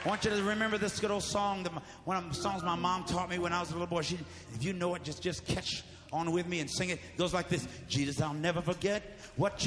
I want you to remember this good old song, one of the songs my mom taught me when I was a little boy. If you know it, just catch on with me and sing it. It goes like this. Jesus, I'll never forget what you